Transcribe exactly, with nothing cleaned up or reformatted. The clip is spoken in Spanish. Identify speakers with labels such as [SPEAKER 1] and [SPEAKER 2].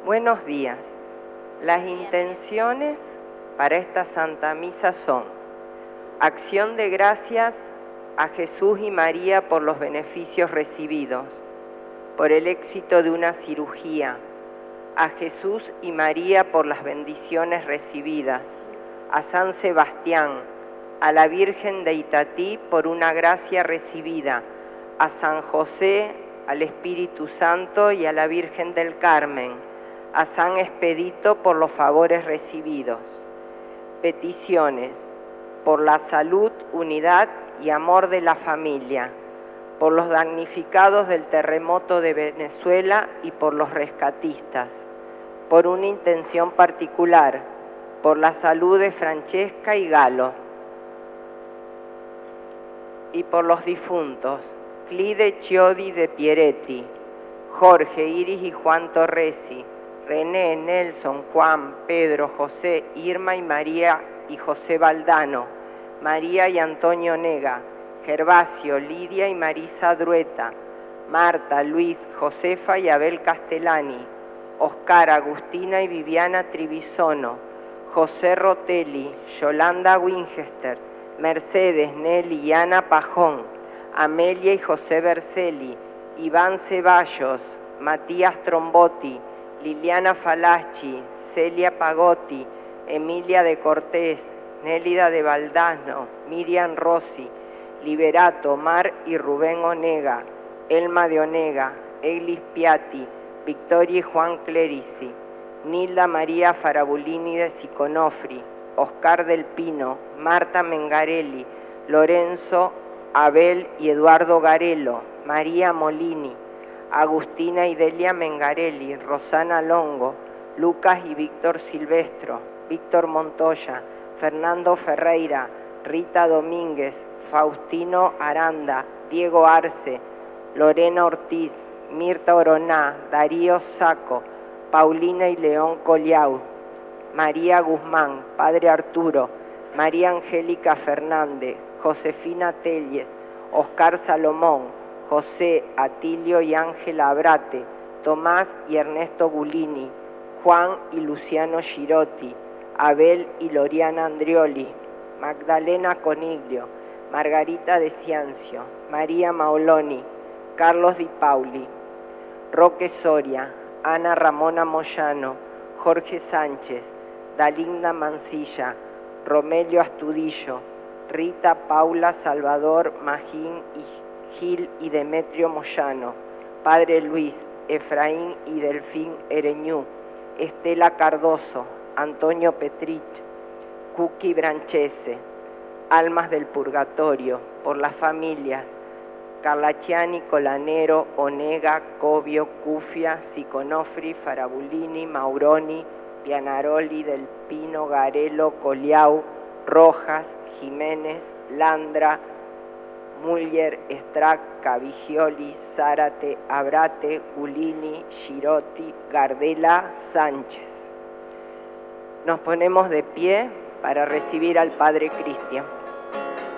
[SPEAKER 1] Buenos días. Las intenciones para esta Santa Misa son: acción de gracias a Jesús y María por los beneficios recibidos, por el éxito de una cirugía, a Jesús y María por las bendiciones recibidas, a San Sebastián, a la Virgen de Itatí por una gracia recibida, a San José, al Espíritu Santo y a la Virgen del Carmen, a San Expedito por los favores recibidos. Peticiones: por la salud, unidad y amor de la familia, por los damnificados del terremoto de Venezuela y por los rescatistas, por una intención particular, por la salud de Francesca y Galo, y por los difuntos: Clide Chiodi de Pieretti, Jorge, Iris y Juan Torresi, René, Nelson, Juan, Pedro, José, Irma y María y José Valdano, María y Antonio Nega, Gervasio, Lidia y Marisa Drueta, Marta, Luis, Josefa y Abel Castellani, Oscar, Agustina y Viviana Trivisono, José Rotelli, Yolanda Winchester, Mercedes, Nelly y Ana Pajón, Amelia y José Berceli, Iván Ceballos, Matías Trombotti, Liliana Falaschi, Celia Pagotti, Emilia de Cortés, Nélida de Baldano, Miriam Rossi, Liberato, Mar y Rubén Onega, Elma de Onega, Eglis Piatti, Victoria y Juan Clerici, Nilda María Farabulini de Siconofri, Oscar del Pino, Marta Mengarelli, Lorenzo, Abel y Eduardo Garelo, María Molini, Agustina y Delia Mengarelli, Rosana Longo, Lucas y Víctor Silvestro, Víctor Montoya, Fernando Ferreira, Rita Domínguez, Faustino Aranda, Diego Arce, Lorena Ortiz, Mirta Oroná, Darío Saco, Paulina y León Coliau, María Guzmán, Padre Arturo, María Angélica Fernández, Josefina Telles, Oscar Salomón, José, Atilio y Ángela Abrate, Tomás y Ernesto Gulini, Juan y Luciano Girotti, Abel y Loriana Andrioli, Magdalena Coniglio, Margarita de Ciancio, María Maoloni, Carlos Di Pauli, Roque Soria, Ana Ramona Moyano, Jorge Sánchez, Dalinda Mancilla, Romelio Astudillo, Rita Paula Salvador Magín y Gil y Demetrio Moyano, Padre Luis, Efraín y Delfín Ereñú, Estela Cardoso, Antonio Petrich, Cuqui Branchese, Almas del Purgatorio, por las familias Carlaciani, Colanero, Onega, Covio, Cufia, Siconofri, Farabulini, Mauroni, Pianaroli, Del Pino, Garelo, Coliau, Rojas, Jiménez, Landra, Muller, Strack, Cavigioli, Zárate, Abrate, Gulini, Girotti, Gardela, Sánchez. Nos ponemos de pie para recibir al Padre Cristian.